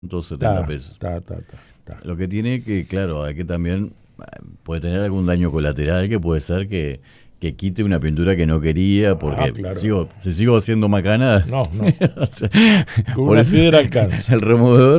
170 pesos. Lo que tiene que, claro, hay que también, puede tener algún daño colateral que puede ser que quite una pintura que no quería, porque Claro. si sigo haciendo macana, No. o sea, Con por una eso piedra alcanza. el removedor